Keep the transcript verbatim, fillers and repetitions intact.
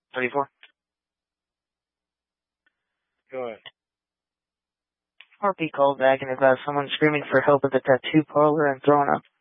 thirty-four. Go ahead. R P called back and advised someone screaming for help at the tattoo parlor and throwing up.